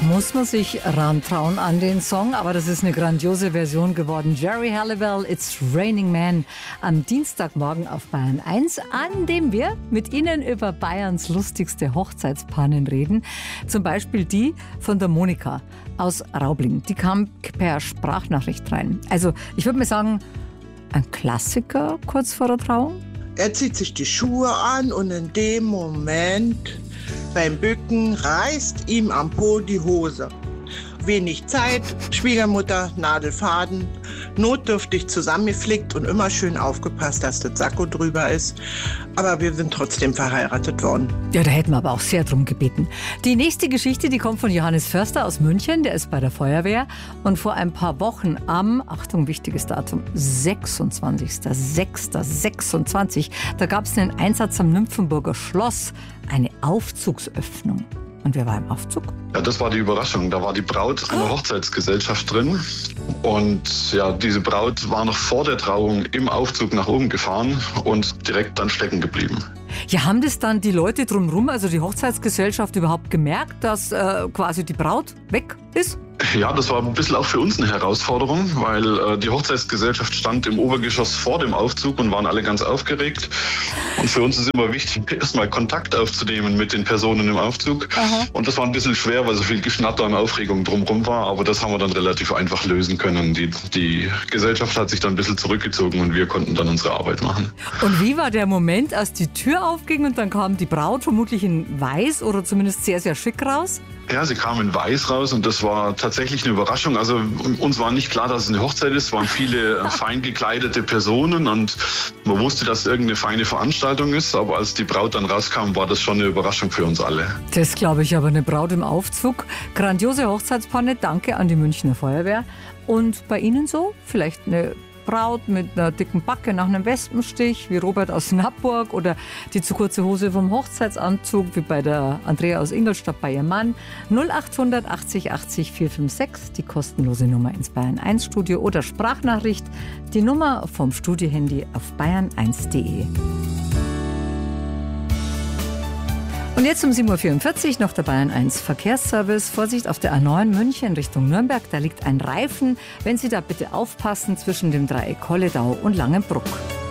Muss man sich rantrauen an den Song, aber das ist eine grandiose Version geworden. Geri Halliwell, It's Raining Man, am Dienstagmorgen auf Bayern 1, an dem wir mit Ihnen über Bayerns lustigste Hochzeitspannen reden. Zum Beispiel die von der Monika aus Raubling. Die kam per Sprachnachricht rein. Also ich würde mal sagen, ein Klassiker kurz vor der Trauung. Er zieht sich die Schuhe an und in dem Moment beim Bücken reißt ihm am Po die Hose. Wenig Zeit, Schwiegermutter, Nadelfaden, notdürftig zusammengeflickt und immer schön aufgepasst, dass das Sakko drüber ist. Aber wir sind trotzdem verheiratet worden. Ja, da hätten wir aber auch sehr drum gebeten. Die nächste Geschichte, die kommt von Johannes Förster aus München. Der ist bei der Feuerwehr. Und vor ein paar Wochen am, Achtung, wichtiges Datum, 26.06.26, da gab es einen Einsatz am Nymphenburger Schloss, eine Aufzugsöffnung. Und wer war im Aufzug? Ja, das war die Überraschung. Da war die Braut einer Hochzeitsgesellschaft drin. Und ja, diese Braut war noch vor der Trauung im Aufzug nach oben gefahren und direkt dann stecken geblieben. Ja, haben das dann die Leute drumherum, also die Hochzeitsgesellschaft, überhaupt gemerkt, dass quasi die Braut weg ist? Ja, das war ein bisschen auch für uns eine Herausforderung, weil die Hochzeitsgesellschaft stand im Obergeschoss vor dem Aufzug und waren alle ganz aufgeregt. Und für uns ist immer wichtig, erstmal Kontakt aufzunehmen mit den Personen im Aufzug. Aha. Und das war ein bisschen schwer, weil so viel Geschnatter und Aufregung drumherum war. Aber das haben wir dann relativ einfach lösen können. Die Gesellschaft hat sich dann ein bisschen zurückgezogen und wir konnten dann unsere Arbeit machen. Und wie war der Moment, als die Tür aufging und dann kam die Braut vermutlich in weiß oder zumindest sehr, sehr schick raus? Ja, sie kam in weiß raus und das war tatsächlich eine Überraschung. Also uns war nicht klar, dass es eine Hochzeit ist. Es waren viele fein gekleidete Personen und man wusste, dass es irgendeine feine Veranstaltung ist. Aber als die Braut dann rauskam, war das schon eine Überraschung für uns alle. Das glaube ich, aber eine Braut im Aufzug. Grandiose Hochzeitspanne, danke an die Münchner Feuerwehr. Und bei Ihnen so? Vielleicht eine Braut mit einer dicken Backe nach einem Wespenstich, wie Robert aus Nappburg, oder die zu kurze Hose vom Hochzeitsanzug, wie bei der Andrea aus Ingolstadt bei ihrem Mann. 0800 80 80 456, die kostenlose Nummer ins Bayern 1 Studio oder Sprachnachricht, die Nummer vom Studiohandy auf bayern1.de. Und jetzt um 7.44 Uhr noch der Bayern 1 Verkehrsservice. Vorsicht auf der A9 München Richtung Nürnberg, da liegt ein Reifen. Wenn Sie da bitte aufpassen zwischen dem Dreieck Holledau und Langenbruck.